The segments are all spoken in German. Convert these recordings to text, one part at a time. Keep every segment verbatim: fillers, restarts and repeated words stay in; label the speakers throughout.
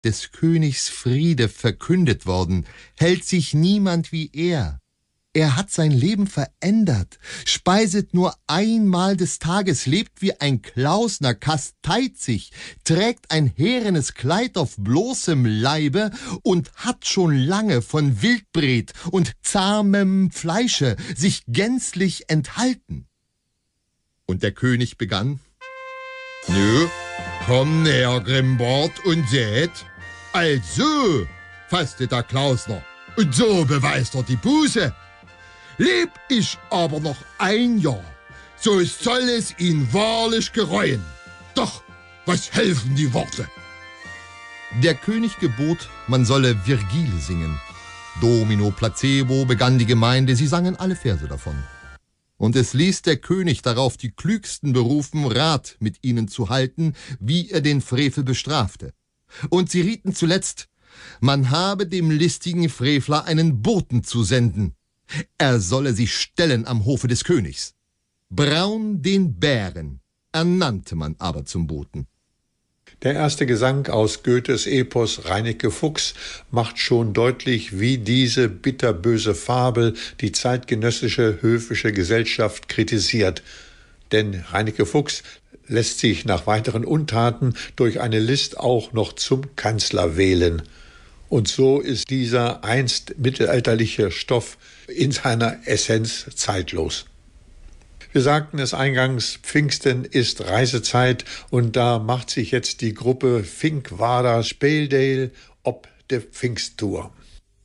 Speaker 1: des Königs Friede verkündet worden, hält sich niemand wie er. Er hat sein Leben verändert, speiset nur einmal des Tages, lebt wie ein Klausner, kasteit sich, trägt ein härenes Kleid auf bloßem Leibe und hat schon lange von Wildbret und zahmem Fleische sich gänzlich enthalten. Und der König begann: »Nö, komm näher, Grimbart, und seht, also fasste der Klausner, und so beweist er die Buße. Leb ich aber noch ein Jahr, so soll es ihn wahrlich gereuen. Doch was helfen die Worte?« Der König gebot, man solle Virgil singen. Domino placebo begann die Gemeinde, sie sangen alle Verse davon. Und es ließ der König darauf die Klügsten berufen, Rat mit ihnen zu halten, wie er den Frevel bestrafte. Und sie rieten zuletzt, man habe dem listigen Frevler einen Boten zu senden. Er solle sich stellen am Hofe des Königs. Braun den Bären ernannte man aber zum Boten.
Speaker 2: Der erste Gesang aus Goethes Epos Reineke Fuchs macht schon deutlich, wie diese bitterböse Fabel die zeitgenössische höfische Gesellschaft kritisiert. Denn Reineke Fuchs lässt sich nach weiteren Untaten durch eine List auch noch zum Kanzler wählen. Und so ist dieser einst mittelalterliche Stoff in seiner Essenz zeitlos. Wir sagten es eingangs, Pfingsten ist Reisezeit und da macht sich jetzt die Gruppe Finkwader Speldale ob de Pfingsttour.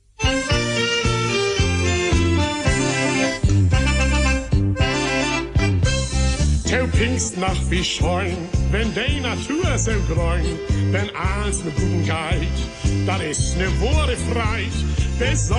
Speaker 3: Tau Pfingstnacht wie scheun, wenn die Natur so grün, wenn alles ne Guten geht, dann ist ne wahre Freit.